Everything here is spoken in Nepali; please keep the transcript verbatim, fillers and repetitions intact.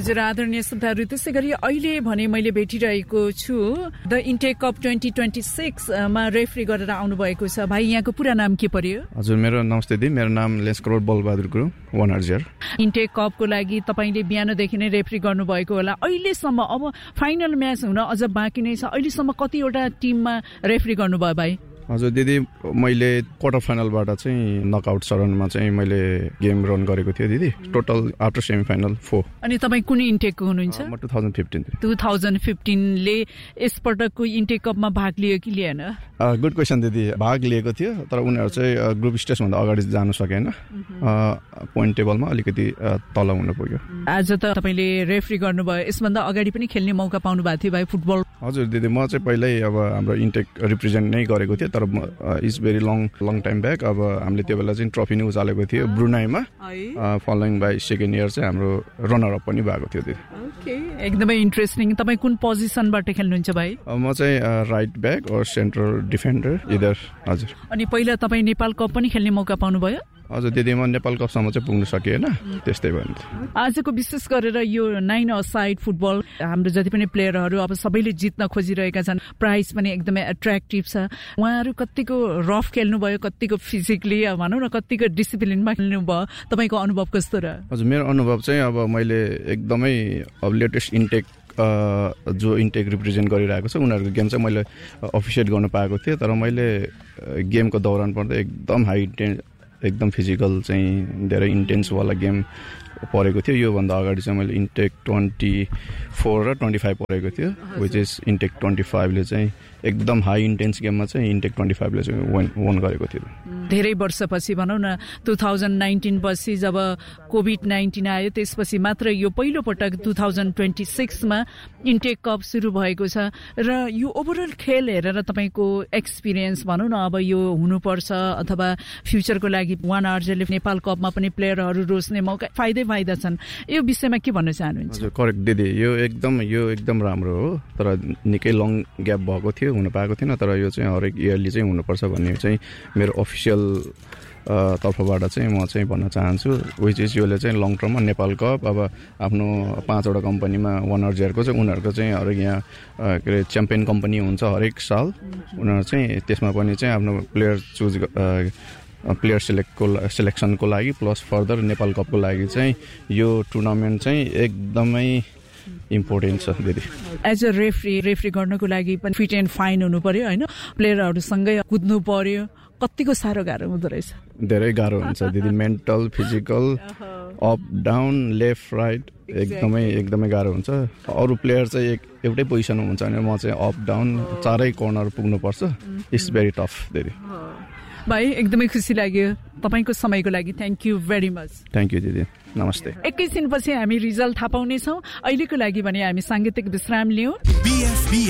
हजुर आदरणीय श्रोताहरू, त्यसै गरी अहिले भने मैले भेटिरहेको छु the intake cup twenty twenty six मा रेफरी गरेर आउनुभएको छ। भाइ यहाँको पुरा नाम के पर्यो? हजुर मेरो नमस्ते दी, मेरो नाम लेन्सक्रोल बलबहादुर गुरुङ, वान अर्जियर। इन्टेक कपको लागि तपाईँले बिहानदेखि नै रेफरी गर्नुभएको होला। अहिलेसम्म अब फाइनल म्याच हुन अझ बाँकी नै छ, अहिलेसम्म कतिवटा टिममा रेफरी गर्नुभयो भाइ? हजुर दिदी, मैले क्वार्टर फाइनलबाट चाहिँ नकआउट चरणमा चाहिँ मैले गेम रन गरेको थिएँ दिदी। Total after semi final four. अनि तपाईँ कुन इन्टेकको हुनुहुन्छ? म two thousand fifteen two thousand फिफ्टिनले यसपटकको intake कपमा भाग लियो कि लिएन? गुड क्वेसन दिदी, भाग लिएको थियो तर उनीहरू चाहिँ ग्रुप स्टेजभन्दा अगाडि जानु सकेन, पोइन्ट टेबलमा अलिकति तल हुनु पुग्यो। आज त तपाईँले रेफरी गर्नुभयो, यसभन्दा अगाडि पनि खेल्ने मौका पाउनु भएको थियो भाइ फुटबल? हजुर दिदी, म चाहिँ पहिल्यै अब हाम्रो इन्टेक रिप्रेजेन्ट नै गरेको थिएँ, तर it's very long long time back. अब हामीले त्यो बेला चाहिँ ट्रफी नै उचालेको थियो ब्रुनाईमा, फलोइङ बाई सेकेन्ड इयर चाहिँ हाम्रो रनर अप पनि भएको थियो दिदी। ओके, एकदमै इन्ट्रेस्टिङ। तपाईँ कुन पोजिसनबाट खेल्नुहुन्छ भाइ? म चाहिँ राइट ब्याक और सेन्ट्रल डिफेन्डर इधर। हजुर। अनि पहिला तपाईँ नेपाल कप पनि खेल्ने मौका पाउनुभयो? हजुर दिदी, म नेपाल कपसम्म चाहिँ पुग्नु सकिएन, त्यस्तै भयो। आजको विशेष गरेर यो नाइन अ साइड फुटबल हाम्रो जति पनि प्लेयरहरू अब सबैले जित्न खोजिरहेका छन्, प्राइज पनि एकदमै एट्र्याक्टिभ छ। उहाँहरू कतिको रफ खेल्नुभयो, कतिको फिजिकली भनौँ न कतिको डिसिप्लिनमा खेल्नुभयो, तपाईँको अनुभव कस्तो रह्यो? हजुर मेरो अनुभव चाहिँ अब मैले एकदमै अब लेटेस्ट इन्टेक जो इन्टेक रिप्रेजेन्ट गरिरहेको छ उनीहरूको गेम चाहिँ मैले अफिसिएट गर्न पाएको थिएँ, तर मैले गेमको दौरान पर्दा एकदम हाई इन्टेन्स एकदम फिजिकल चाहिँ धेरै इन्टेन्सवाला गेम परेको थियो। योभन्दा अगाडि चाहिँ मैले इन्टेक ट्वेन्टी फोर र ट्वेन्टी फाइभ परेको थियो, विच इज इन्टेक ट्वेन्टी फाइभले चाहिँ एकदम हाई इन्टेन्स गेममा चाहिँ इन्टेक ट्वेन्टी फाइभले चाहिँ वान वान गरेको थियो। धेरै वर्षपछि भनौँ न टु थाउजन्ड नाइन्टिन पछि जब कोभिड नाइन्टिन आयो त्यसपछि मात्र यो पहिलो पटक two thousand twenty सिक्समा intake cup सुरु भएको छ। र यो ओभरअल खेल हेरेर तपाईँको एक्सपिरियन्स भनौँ न अब यो हुनुपर्छ अथवा फ्युचरको लागि वान आर्जरले नेपाल कपमा पनि प्लेयरहरू रोज्ने मौका फाइदै फाइदा छन्, यो विषयमा के भन्न चाहनुहुन्छ? हजुर करेक्ट दिदी, यो एकदम यो एकदम राम्रो हो, तर निकै लङ ग्याप भएको थियो, हुन पाएको थिएन, तर यो चाहिँ हरेक इयरली चाहिँ हुनुपर्छ भन्ने चाहिँ मेरो अफिसियल तर्फबाट चाहिँ म चाहिँ भन्न चाहन्छु। विच इज योले चाहिँ लङ टर्ममा नेपाल कप अब आफ्नो पाँचवटा कम्पनीमा वान अर्जियरको चाहिँ उनीहरूको चाहिँ हरेक यहाँ के अरे च्याम्पियन कम्पनी हुन्छ हरेक साल, उनीहरू चाहिँ त्यसमा पनि चाहिँ आफ्नो प्लेयर चुज प्लेयर सेलेक्टको सेलेक्सनको लागि प्लस फर्दर नेपाल कपको लागि चाहिँ यो टुर्नामेन्ट चाहिँ एकदमै इम्पोर्टेन्ट छ दिदी। एज अ रेफ्री रेफ्री गर्नको लागि पनि फिट एन्ड फाइन हुनु पर्यो होइन, प्लेयरहरूसँगै कुद्नु पर्यो, कतिको साह्रो गाह्रो हुँदो रहेछ? धेरै गाह्रो हुन्छ दिदी, mental physical up down left right एकदमै एकदमै गाह्रो हुन्छ। अरू प्लेयर चाहिँ एक एउटै पोजिसनमा हुन्छ भने म चाहिँ अप डाउन चारै कर्नर पुग्नुपर्छ, इट्स भेरी टफ दिदी। भाइ एकदमै खुसी लाग्यो, तपाईँको समयको लागि thank you very much. Thank you दिदी, नमस्ते। एकैछिनपछि हामी रिजल्ट थाहा पाउनेछौँ, अहिलेको लागि भने हामी साङ्गीतिक विश्राम लियौँ।